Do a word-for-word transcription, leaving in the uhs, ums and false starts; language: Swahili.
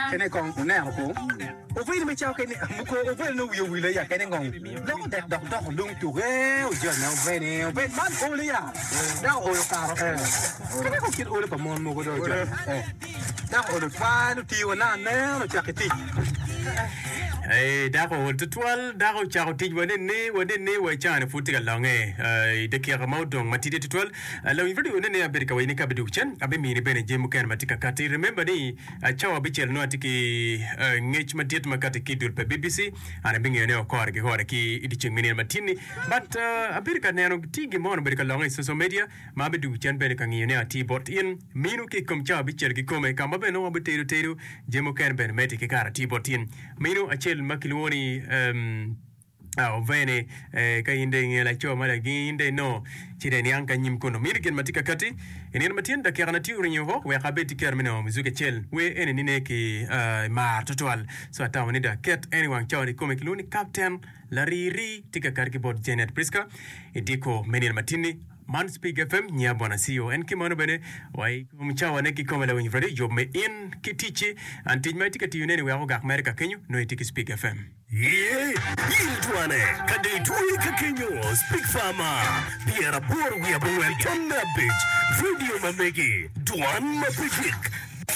cái này còn nè mà cô ô vây mới trao cái này một cô ô vây nó nhiều vì lấy à cái này ngon đó đẹp đọc đọc đung chủ ghê giờ nào về nè về bán ô lấy à đó ô cà cái này không kêu ô là còn mòn mua cái đó chứ đó ô được pha nó tiêu nó nè nó chặt cái tì Hey, dako tutual dako chako tij wane ne wane ne wa chana futi ka lange de kia kamau dong matide tutual la invadi wane ne Amerika wa inika bidu chan abe mini bene jemu kan matika kati remember ni chawa bichel no atiki ngech matiet makati kidul pe B B C ana bingi ne ko arge ko arki idiching mini matini but Amerika ne no tigi mon Amerika lange social media ma bidu chan bene kan ne ati bot in minu ki kum chawa bichel ki kome kama bene no biteru teru jemu kan bene meti ki kara ti bot in minu achel makilwoni um ah vene eh kainde ngela choma la ginde no chire ni anka nyim kono mirgen matika kati enen matien da kerna ti urinyo ho we kabeti kermino mizuke chel we ene nine ki mar total so atawani da ket anyone chawni komikiluni captain lariri tika karki bot Janet Priska ediko menel matini Man Speak F M nya bwana C E O en kimano bene wai kumchawa neki komela wenye fredi job me in kitichi anti matika ti uneni we agoga America Kenya no itiki Speak F M yeah yintwane kade tuwe ka Kenya Speak Farmer biara bor we abwe tonna bitch video mameki duan mapikik